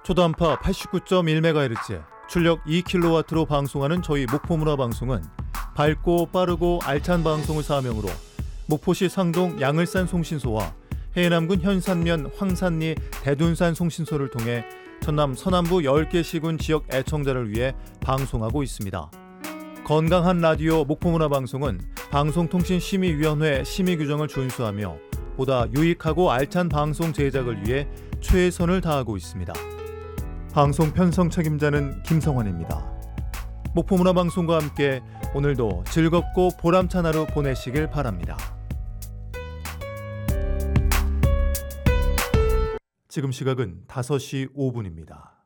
초단파 89.1MHz, 출력 2kW로 방송하는 저희 목포문화방송은 밝고 빠르고 알찬 방송을 사명으로 목포시 상동 양을산 송신소와 해남군 현산면 황산리 대둔산 송신소를 통해 전남 서남부 10개 시군 지역 애청자를 위해 방송하고 있습니다. 건강한 라디오 목포문화방송은 방송통신심의위원회 심의규정을 준수하며 보다 유익하고 알찬 방송 제작을 위해 최선을 다하고 있습니다. 방송 편성 책임자는 김성환입니다. 목포문화방송과 함께 오늘도 즐겁고 보람찬 하루 보내시길 바랍니다. 지금 시각은 5시 5분입니다.